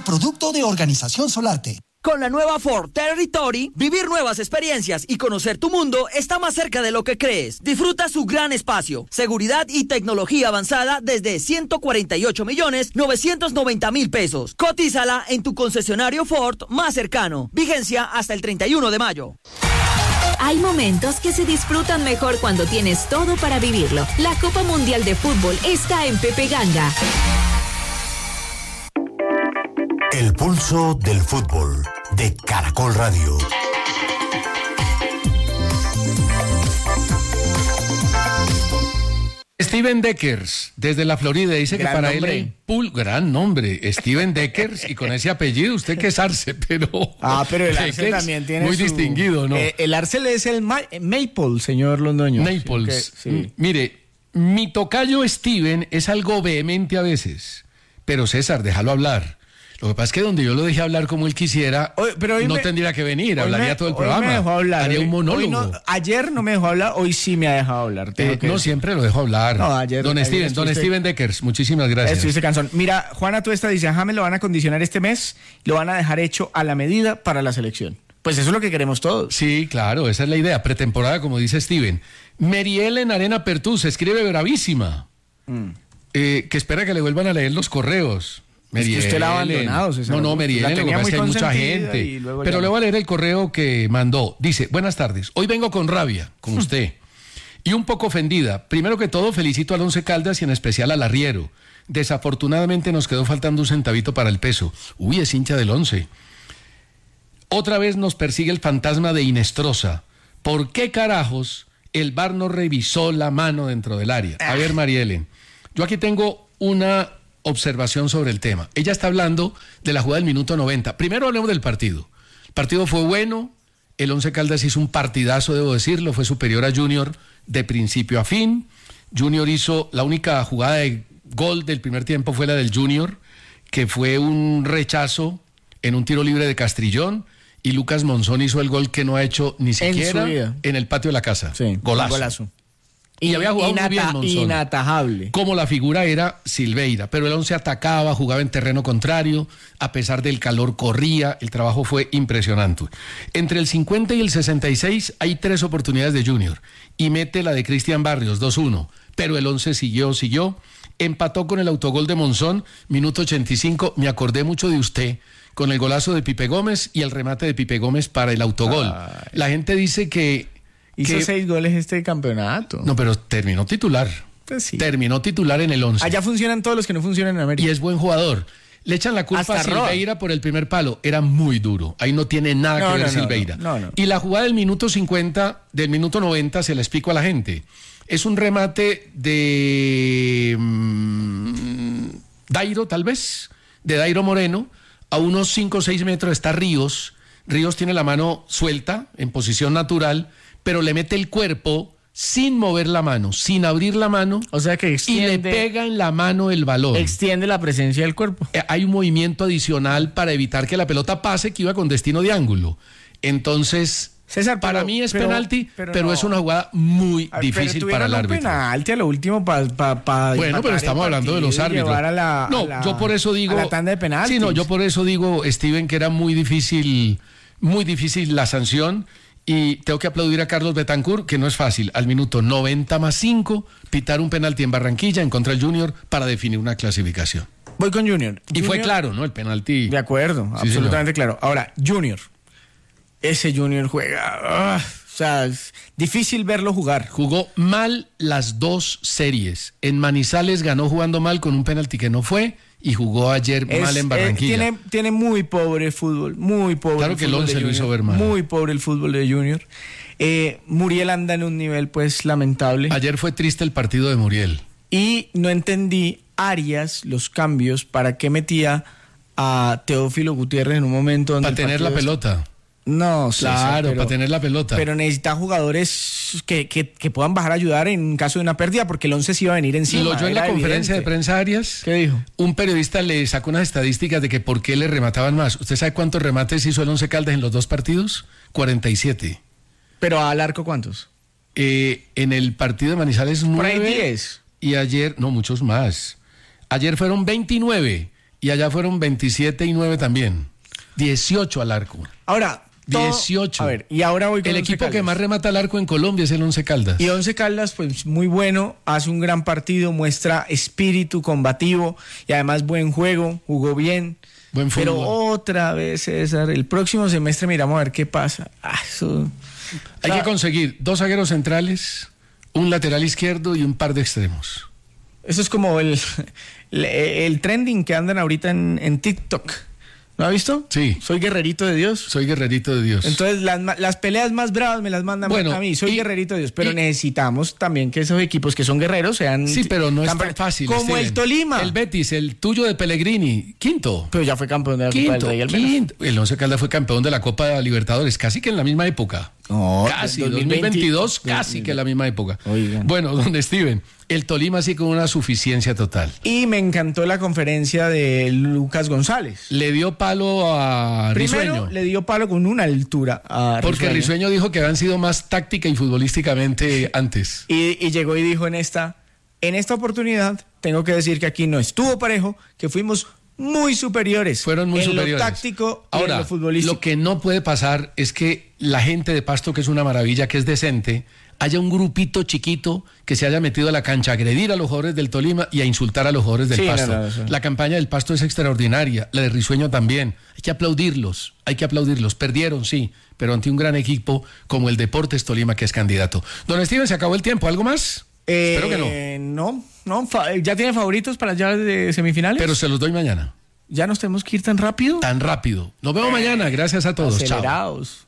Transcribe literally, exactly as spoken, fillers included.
producto de Organización Solarte. Con la nueva Ford Territory, vivir nuevas experiencias y conocer tu mundo está más cerca de lo que crees. Disfruta su gran espacio, seguridad y tecnología avanzada desde ciento cuarenta y ocho millones novecientos noventa mil pesos. Cotízala en tu concesionario Ford más cercano. Vigencia hasta el treinta y uno de mayo. Hay momentos que se disfrutan mejor cuando tienes todo para vivirlo. La Copa Mundial de Fútbol está en Pepe Ganga. El pulso del fútbol de Caracol Radio. Steven Deckers, desde la Florida, dice gran que para nombre. él el pool, gran nombre, Steven Deckers, y con ese apellido usted que es Arce, pero... Ah, pero el Arce también tiene muy su... distinguido, ¿no? Eh, el Arce es el Ma- Maple, señor Londoño. Naples. Sí, que, sí. Mire, mi tocayo Steven es algo vehemente a veces, pero César, déjalo hablar. Lo que pasa es que donde yo lo dejé hablar como él quisiera, hoy, pero hoy no me, tendría que venir, hablaría me, todo el programa. Me dejó hablar, haría hoy, un monólogo. No, ayer no me dejó hablar, hoy sí me ha dejado hablar. Eh, no, siempre lo dejo hablar. No, ayer, don ayer Steven, don Steven Deckers, muchísimas gracias. Estuviste cansón. Mira, Juana Tuesta dice, a James lo van a condicionar este mes, lo van a dejar hecho a la medida para la selección. Pues eso es lo que queremos todos. Sí, claro, esa es la idea, pretemporada, como dice Steven. Meriel en Arena Pertús escribe bravísima, mm. eh, que espera que le vuelvan a leer los correos. Meriel, es que usted la ha abandonado, César. No, no, Meriel, lo que pasa es que hay mucha gente. Pero ya... le voy a leer el correo que mandó. Dice, buenas tardes, hoy vengo con rabia, con usted, y un poco ofendida. Primero que todo, felicito al Once Caldas y en especial al Arriero. Desafortunadamente nos quedó faltando un centavito para el peso. Uy, es hincha del Once. Otra vez nos persigue el fantasma de Inestrosa. ¿Por qué carajos el V A R no revisó la mano dentro del área? A ver, Marielen, yo aquí tengo una... observación sobre el tema. Ella está hablando de la jugada del minuto noventa. Primero hablemos del partido. El partido fue bueno, el Once Caldas hizo un partidazo, debo decirlo, fue superior a Junior de principio a fin. Junior hizo, la única jugada de gol del primer tiempo fue la del Junior, que fue un rechazo en un tiro libre de Castrillón, y Lucas Monzón hizo el gol que no ha hecho ni siquiera en, en el patio de la casa. Sí, golazo. golazo. Y había jugado Inata- muy bien Monzón. Inatajable. Como la figura era Silveira, pero el Once atacaba, jugaba en terreno contrario, a pesar del calor corría, el trabajo fue impresionante. Entre el cincuenta y el sesenta y seis hay tres oportunidades de Junior, y mete la de Cristian Barrios, dos uno, pero el Once siguió, siguió, empató con el autogol de Monzón, minuto ochenta y cinco, me acordé mucho de usted, con el golazo de Pipe Gómez y el remate de Pipe Gómez para el autogol. Ay. La gente dice que... Hizo que, seis goles este campeonato. No, pero terminó titular. Pues sí. Terminó titular en el once. Allá funcionan todos los que no funcionan en América. Y es buen jugador. Le echan la culpa Hasta a Silveira Roa. por el primer palo. Era muy duro.Í no tiene nada no, que ver no, Silveira. No, no, no. Y la jugada del minuto cincuenta, del minuto noventa, se la explico a la gente. Es un remate de mmm, Dairo, tal vez, de Dairo Moreno. A unos cinco o seis metros está Ríos. Ríos tiene la mano suelta, en posición natural, pero le mete el cuerpo sin mover la mano, sin abrir la mano, o sea que extiende, y le pega en la mano el balón. Extiende la presencia del cuerpo. Eh, hay un movimiento adicional para evitar que la pelota pase, que iba con destino de ángulo. Entonces, César, para pero, mí es pero, penalti, pero, pero no. es una jugada muy ver, difícil para el árbitro. Penalti a lo último para pa, pa, Bueno, pero estamos hablando de los árbitros. A la, no, a la, yo por eso digo. A la tanda de penaltis. Sí, no, yo por eso digo, Steven, que era muy difícil, muy difícil la sanción. Y tengo que aplaudir a Carlos Betancourt, que no es fácil, al minuto noventa más cinco, pitar un penalti en Barranquilla en contra del Junior para definir una clasificación. Voy con Junior. Y Junior, fue claro, ¿no? El penalti. De acuerdo, sí, absolutamente señor. Claro. Ahora, Junior. Ese Junior juega. Uh, o sea, es difícil verlo jugar. Jugó mal las dos series. En Manizales ganó jugando mal con un penalti que no fue. Y jugó ayer es, mal en Barranquilla. Eh, tiene, tiene muy pobre fútbol, muy pobre. Claro el que el once lo hizo ver mal. Muy pobre el fútbol de Junior. Eh, Muriel anda en un nivel pues lamentable. Ayer fue triste el partido de Muriel. Y no entendí Arias, los cambios, para qué metía a Teófilo Gutiérrez en un momento donde... Para tener la pelota. No, claro, pero, para tener la pelota. Pero necesita jugadores que, que, que puedan bajar a ayudar en caso de una pérdida, porque el once se iba a venir encima. Lo oyó en la evidente. conferencia de prensa Arias. ¿Qué dijo? Un periodista le sacó unas estadísticas de que por qué le remataban más. ¿Usted sabe cuántos remates hizo el Once Caldas en los dos partidos? cuarenta y siete. ¿Pero al arco cuántos? Eh, en el partido de Manizales nueve. Por ahí diez. Y ayer, no, muchos más. Ayer fueron veintinueve. y allá fueron veintisiete y nueve también. dieciocho al arco. Ahora, todo, dieciocho. A ver, y ahora voy con el Once equipo Caldas. que más remata al arco en Colombia es el Once Caldas. Y Once Caldas, pues muy bueno, hace un gran partido, muestra espíritu combativo y además buen juego, jugó bien. Buen fútbol. Pero otra vez, César, el próximo semestre miramos a ver qué pasa. Ah, eso... Hay o sea, que conseguir dos zagueros centrales, un lateral izquierdo y un par de extremos. Eso es como el, el, el trending que andan ahorita en, en TikTok. ¿Lo ha visto? Sí. Soy guerrerito de Dios. Soy guerrerito de Dios. Entonces, las, las peleas más bravas me las mandan Bueno, a mí. Soy y- guerrerito de Dios. Pero y- necesitamos también que esos equipos que son guerreros sean... Sí, pero no es tan campeones. fácil. Como Steven. el Tolima. El Betis, el tuyo de Pellegrini, quinto. Pero ya fue campeón de la Copa Quinto, del Rey al menos. quinto. El Once Caldas fue campeón de la Copa Libertadores, casi que en la misma época. No, casi, dos mil dos mil veintidós, veinte. casi que en la misma época. Oigan. Bueno, don Steven, el Tolima sí con una suficiencia total. Y me encantó la conferencia de Lucas González. Le dio palo a Primero Risueño. le dio palo con una altura a Porque Risueño. Risueño dijo que habían sido más táctica y futbolísticamente antes. Y, y llegó y dijo en esta, en esta oportunidad, tengo que decir que aquí no estuvo parejo, que fuimos muy superiores. Fueron muy en superiores. lo táctico y Ahora, en lo futbolístico. lo que no puede pasar es que la gente de Pasto, que es una maravilla, que es decente, haya un grupito chiquito que se haya metido a la cancha a agredir a los jugadores del Tolima y a insultar a los jugadores del Sí, Pasto. no, no, eso. La campaña del Pasto es extraordinaria, la de Risueño también. Hay que aplaudirlos, hay que aplaudirlos. Perdieron, sí, pero ante un gran equipo como el Deportes Tolima, que es candidato. Don Steven, se acabó el tiempo. ¿Algo más? Eh, Espero que no. No, no. fa- ¿Ya tiene favoritos para las llaves de semifinales? Pero se los doy mañana. ¿Ya nos tenemos que ir tan rápido? Tan rápido. Nos vemos mañana. Gracias a todos. Chao. Acelerados.